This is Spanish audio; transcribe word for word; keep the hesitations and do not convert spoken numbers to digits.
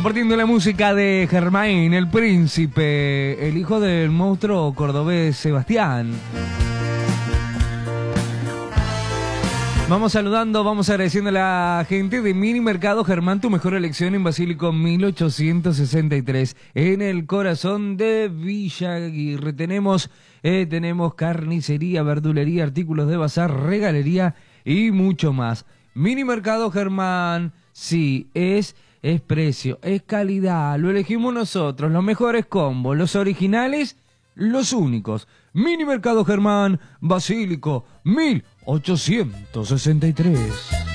Compartiendo la música de Germain, el príncipe, el hijo del monstruo cordobés Sebastián. Vamos saludando, vamos agradeciendo a la gente de Mini Mercado Germán, tu mejor elección en Basílico mil ochocientos sesenta y tres, en el corazón de Villa Aguirre. Tenemos, eh, tenemos carnicería, verdulería, artículos de bazar, regalería y mucho más. Mini Mercado Germán, sí, es, es precio, es calidad, lo elegimos nosotros, los mejores combos, los originales, los únicos. Mini Mercado Germán, Basílico mil ochocientos sesenta y tres.